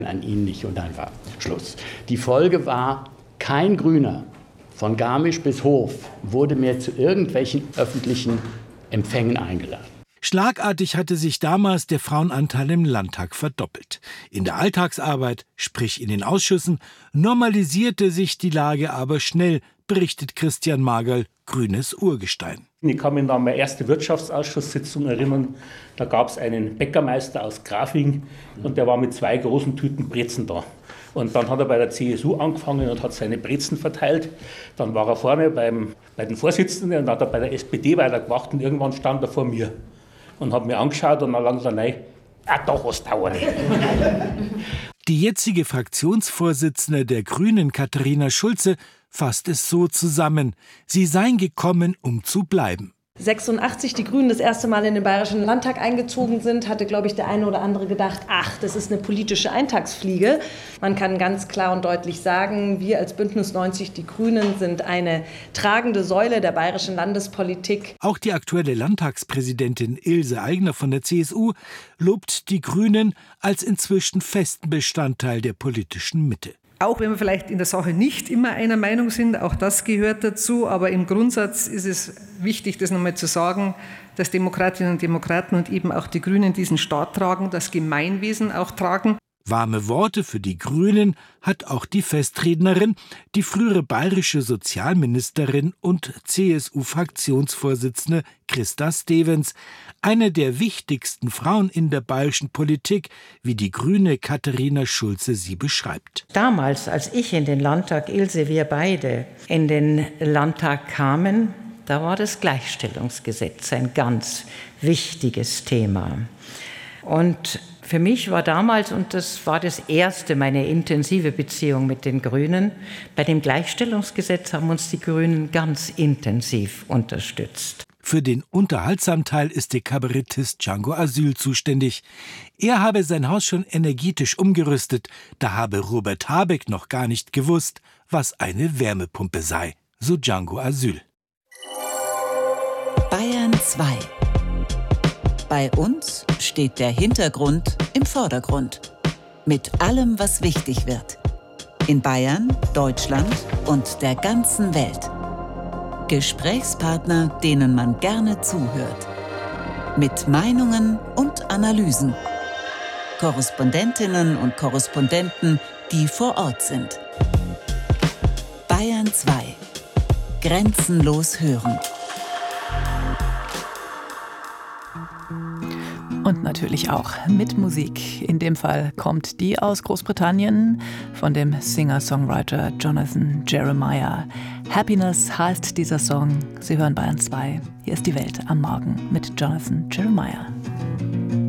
an ihn nicht und dann war Schluss. Die Folge war, kein Grüner von Garmisch bis Hof wurde mehr zu irgendwelchen öffentlichen Empfängen eingeladen. Schlagartig hatte sich damals der Frauenanteil im Landtag verdoppelt. In der Alltagsarbeit, sprich in den Ausschüssen, normalisierte sich die Lage aber schnell, berichtet Christian Magerl, grünes Urgestein. Ich kann mich an meine erste Wirtschaftsausschusssitzung erinnern. Da gab es einen Bäckermeister aus Grafing und der war mit 2 großen Tüten Brezen da. Und dann hat er bei der CSU angefangen und hat seine Brezen verteilt. Dann war er vorne bei den Vorsitzenden und dann hat er bei der SPD weitergemacht und irgendwann stand er vor mir und hat mir angeschaut und dann langsam rein, doch, was dauert nicht. Die jetzige Fraktionsvorsitzende der Grünen, Katharina Schulze, fasst es so zusammen: Sie seien gekommen, um zu bleiben. 86 die Grünen das erste Mal in den Bayerischen Landtag eingezogen sind, hatte, glaube ich, der eine oder andere gedacht, ach, das ist eine politische Eintagsfliege. Man kann ganz klar und deutlich sagen, wir als Bündnis 90 Die Grünen sind eine tragende Säule der bayerischen Landespolitik. Auch die aktuelle Landtagspräsidentin Ilse Aigner von der CSU lobt die Grünen als inzwischen festen Bestandteil der politischen Mitte. Auch wenn wir vielleicht in der Sache nicht immer einer Meinung sind, auch das gehört dazu. Aber im Grundsatz ist es wichtig, das nochmal zu sagen, dass Demokratinnen und Demokraten und eben auch die Grünen diesen Staat tragen, das Gemeinwesen auch tragen. Warme Worte für die Grünen hat auch die Festrednerin, die frühere bayerische Sozialministerin und CSU-Fraktionsvorsitzende Christa Stevens, eine der wichtigsten Frauen in der bayerischen Politik, wie die grüne Katharina Schulze sie beschreibt. Damals, als ich in den Landtag, Ilse, wir beide in den Landtag kamen, da war das Gleichstellungsgesetz ein ganz wichtiges Thema. Und für mich war damals, und das war das erste, meine intensive Beziehung mit den Grünen, bei dem Gleichstellungsgesetz haben uns die Grünen ganz intensiv unterstützt. Für den unterhaltsamen Teil ist der Kabarettist Django Asyl zuständig. Er habe sein Haus schon energetisch umgerüstet, da habe Robert Habeck noch gar nicht gewusst, was eine Wärmepumpe sei, so Django Asyl. Bayern 2. Bei uns steht der Hintergrund im Vordergrund. Mit allem, was wichtig wird. In Bayern, Deutschland und der ganzen Welt. Gesprächspartner, denen man gerne zuhört. Mit Meinungen und Analysen. Korrespondentinnen und Korrespondenten, die vor Ort sind. Bayern 2. Grenzenlos hören. Und natürlich auch mit Musik. In dem Fall kommt die aus Großbritannien von dem Singer-Songwriter Jonathan Jeremiah. Happiness heißt dieser Song. Sie hören Bayern 2. Hier ist die Welt am Morgen mit Jonathan Jeremiah.